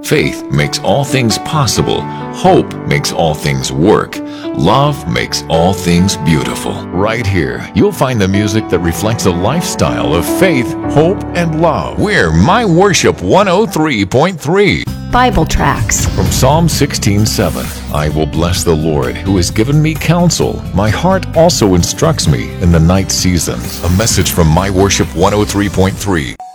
Faith makes all things possible. Hope makes all things work. Love makes all things beautiful. Right here, you'll find the music that reflects a lifestyle of faith, hope, and love. We're My Worship 103.3. Bible tracts. From Psalm 16:7, I will bless the Lord who has given me counsel. My heart also instructs me in the night seasons. A message from My Worship 103.3.